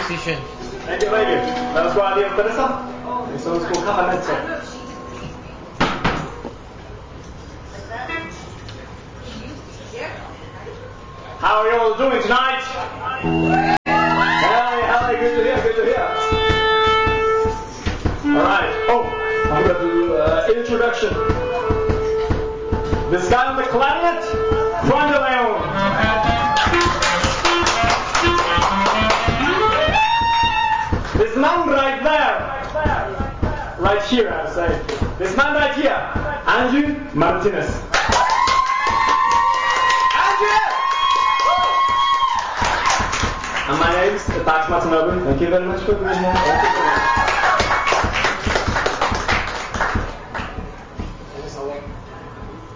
musician. Thank you. Let us go out here, Teresa. So let's go Cabanezzo. How are you all doing tonight? Hey, good to hear. Alright, I'm going to do introduction. This guy on the clarinet, Juan de Leon. This man right there, right here, I would say. This man right here, Andrew Martinez. And my name is Tash Matsunobu. Thank you very much for being here.